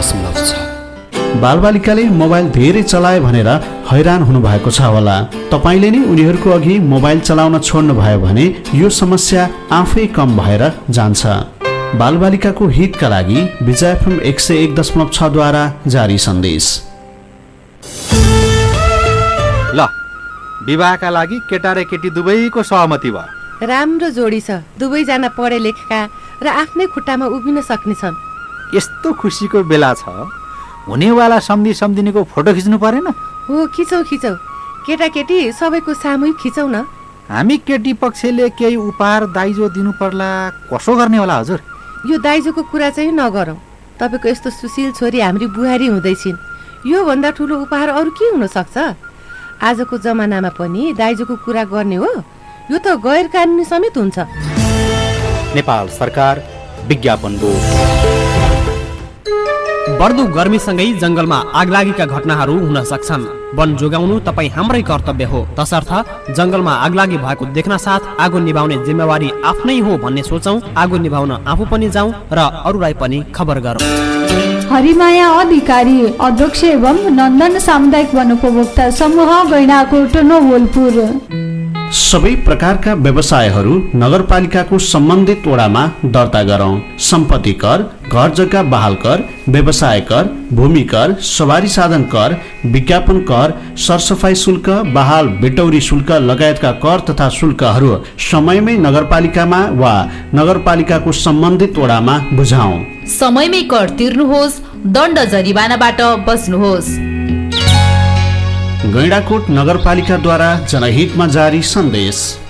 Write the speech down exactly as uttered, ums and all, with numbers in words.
दशमलव छ। बालबालिकाले मोबाइल धेरै चलाए भनेर हैरान हुनुभएको छ होला। तपाईँले नै उनीहरूको अघि मोबाइल चलाउन छोड्नुभयो भने यो समस्या आफै कम भएर जान्छ। बालबालिकाको हितका लागि विजय एफएम एक सय एक दशमलव छ द्वारा जारी सन्देश। ल विवाहका लागि केटा र केटी दुवैको सहमति भयो। राम्रो जोडी छ, दुवैजना पढे लेखेका र आफ्नै खुट्टामा उभिन सक्ने छन्। यस्तो खुसीको बेला छ, हुनेवाला सम्धि सम्धिनीको फोटो खिच्नु परेन? हो, खिचौ खिचौ, केटाकेटी सबैको सामूहिक खिचौ न। हामी केटी पक्षले केही उपहार दाइजो दिनु पर्ला, कसो गर्ने होला हजुर? यो दाइजोको कुरा चाहिँ नगरौँ। तपाईँको यस्तो सुशील छोरी हाम्री बुहारी हुँदैछिन्, यो भन्दा ठुलो उपहार अरू के हुन सक्छ? आजको जमानामा पनि दाइजोको कुरा गर्ने हो, यो त गैर कानुनी समेत हुन्छ। नेपाल सरकार विज्ञापन बोर्ड। बढ्दो गर्मीसँगै जंगलमा आगलागीका घटनाहरू हुन सक्छन्। वन जोगाउनु तपाईँ हाम्रै कर्तव्य हो। तसर्थ जंगलमा आगलागी भएको देख्न साथ आगो निभाउने जिम्मेवारी आफ्नै हो भन्ने सोचौं। आगो निभाउन आफू पनि जाउँ र अरूलाई पनि खबर गरौँ। हरिमाया अधिकारी, अध्यक्ष एवं नन्दन सामुदायिक वन उपभोक्ता समूह, गैंडाकोट, नवलपुर। सबै प्रकारका व्यवसायहरू नगरपालिकाको सम्बन्धित वडामा दर्ता गरौँ। सम्पत्ति कर, घर जग्गा बहाल कर, व्यवसाय कर, भूमि कर, सवारी साधन कर, विज्ञापन कर, सरसफाई शुल्क, बहाल बेटौरी शुल्क लगायतका कर तथा शुल्कहरू समयमै नगरपालिकामा वा नगरपालिकाको सम्बन्धित वडामा बुझाउँ। समयमै कर तिर्नुहोस्, दण्ड जरिवानाबाट बच्नुहोस्। गैंडाकोट नगरपालिकाद्वारा जनहितमा जारी सन्देश।